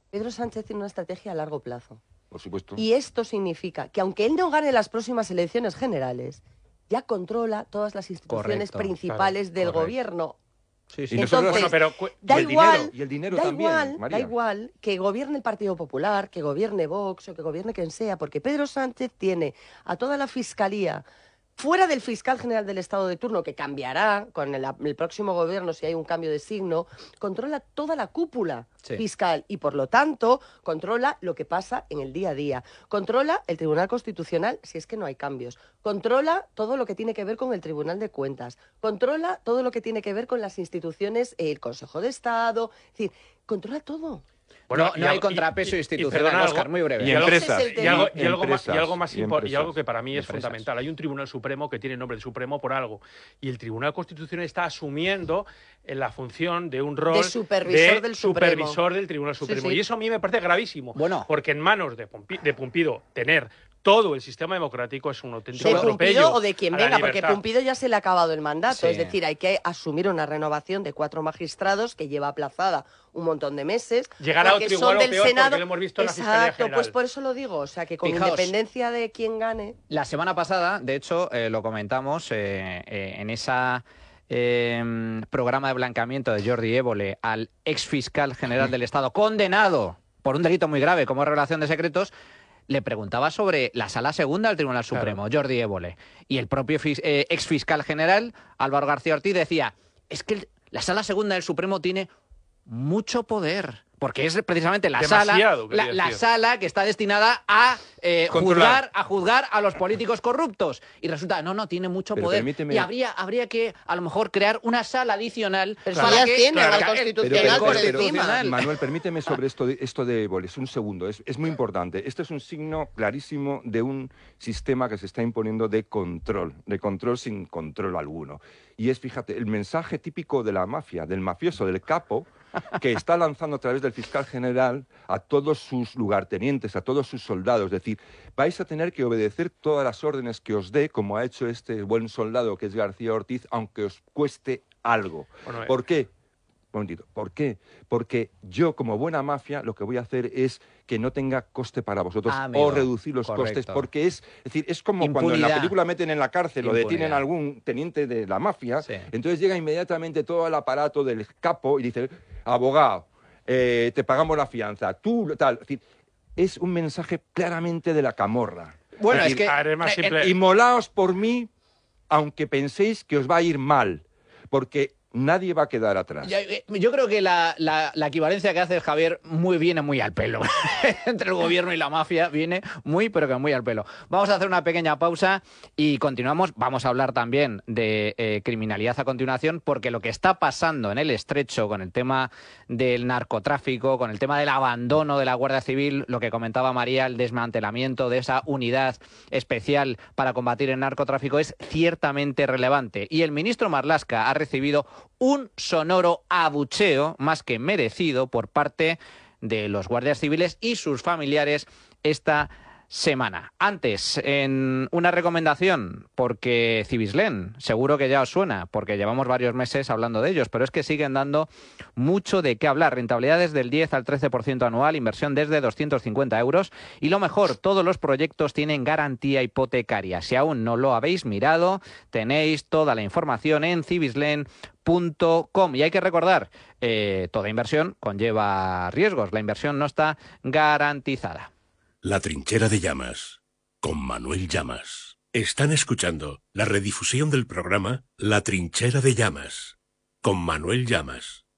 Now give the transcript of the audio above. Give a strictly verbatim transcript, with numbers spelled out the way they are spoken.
Pedro Sánchez tiene una estrategia a largo plazo. Por supuesto. Y esto significa que aunque él no gane las próximas elecciones generales, ya controla todas las instituciones Correcto, principales claro, del correcto. gobierno. Sí, sí. Y no solo Entonces, eso, pero, da y el igual, dinero, y el dinero da también, igual, María. da igual que gobierne el Partido Popular, que gobierne Vox o que gobierne quien sea, porque Pedro Sánchez tiene a toda la fiscalía fuera del fiscal general del Estado de turno, que cambiará con el, el próximo gobierno si hay un cambio de signo, controla toda la cúpula Sí. fiscal y, por lo tanto, controla lo que pasa en el día a día. Controla el Tribunal Constitucional si es que no hay cambios. Controla todo lo que tiene que ver con el Tribunal de Cuentas. Controla todo lo que tiene que ver con las instituciones, el Consejo de Estado. Es decir, controla todo. Bueno, no, y no hay algo- contrapeso y- y- y institucional, perdona Óscar, algo- muy breve. Y algo- empresas. Ese es el Y algo, tema. y algo más, y algo más Y impo- y empresas. algo que para mí es Empresas. fundamental. Hay un Tribunal Supremo que tiene nombre de Supremo por algo. Y el Tribunal Constitucional está asumiendo en la función de un rol De supervisor de del Supremo. supervisor del Tribunal Sí, Supremo. sí. Y eso a mí me parece gravísimo. Bueno. Porque en manos de, Pompi- de Pumpido tener todo el sistema democrático es un auténtico De atropello Pumpido o de quien a la venga, porque libertad. Pumpido ya se le ha acabado el mandato. Sí. Es decir, hay que asumir una renovación de cuatro magistrados que lleva aplazada un montón de meses. Llegará porque otro son igual o del peor, porque Senado. lo hemos visto en la Fiscalía Exacto, General. pues por eso lo digo. O sea, que con Fijaos. independencia de quién gane. La semana pasada, de hecho, eh, lo comentamos eh, eh, en esa eh, programa de blanqueamiento de Jordi Évole al ex fiscal general del Estado, condenado por un delito muy grave como revelación de secretos. Le preguntaba sobre la Sala Segunda del Tribunal Supremo, Jordi Évole. Y el propio fis- eh, ex fiscal general, Álvaro García Ortiz, decía: es que el- la Sala Segunda del Supremo tiene mucho poder. Porque es precisamente la sala, Demasiado, la, quería la decir. sala que está destinada a eh, Controlar. juzgar, a juzgar a los políticos corruptos. Y resulta, no, no, tiene mucho Pero poder. permíteme- Y habría, habría que, a lo mejor, crear una sala adicional Pero para ya que... tienen claro, al que- Constitucional el por Constitucional. encima. Manuel, permíteme sobre esto de, esto de Évole, es un segundo, es, es muy importante. Este es un signo clarísimo de un sistema que se está imponiendo de control, de control sin control alguno. Y es, fíjate, el mensaje típico de la mafia, del mafioso, del capo, que está lanzando a través del fiscal general a todos sus lugartenientes, a todos sus soldados. Es decir, vais a tener que obedecer todas las órdenes que os dé, como ha hecho este buen soldado que es García Ortiz, aunque os cueste algo. Bueno, eh, ¿Por qué? Un momentito. ¿Por qué? Porque yo, como buena mafia, lo que voy a hacer es que no tenga coste para vosotros Amigo, o reducir los correcto. costes, porque es, es decir, es como cuando en la Impunidad. película meten en la cárcel o detienen Impunidad. a algún teniente de la mafia, Sí. entonces llega inmediatamente todo el aparato del capo y dice: abogado, eh, te pagamos la fianza, tú tal. Es decir, es un mensaje claramente de la camorra. Bueno, es decir, que... a ver, es más eh, simple. y molaos por mí, aunque penséis que os va a ir mal, porque nadie va a quedar atrás. Ya, eh, Yo creo que la, la- la equivalencia que hace Javier muy viene muy al pelo. Entre el gobierno y la mafia viene muy, pero que muy al pelo. Vamos a hacer una pequeña pausa y continuamos. Vamos a hablar también de eh, criminalidad a continuación, porque lo que está pasando en el Estrecho con el tema del narcotráfico, con el tema del abandono de la Guardia Civil, lo que comentaba María, el desmantelamiento de esa unidad especial para combatir el narcotráfico, es ciertamente relevante. Y el ministro Marlaska ha recibido un sonoro abucheo más que merecido por parte de los guardias civiles y sus familiares esta semana. Antes, en una recomendación, porque Cibislen, seguro que ya os suena, porque llevamos varios meses hablando de ellos, pero es que siguen dando mucho de qué hablar. Rentabilidades del diez al trece por ciento anual, inversión desde doscientos cincuenta euros y lo mejor, todos los proyectos tienen garantía hipotecaria. Si aún no lo habéis mirado, tenéis toda la información en cibislen punto com. Y hay que recordar, eh, toda inversión conlleva riesgos. La inversión no está garantizada. La Trinchera de Llamas, con Manuel Llamas. Están escuchando la redifusión del programa La Trinchera de Llamas, con Manuel Llamas.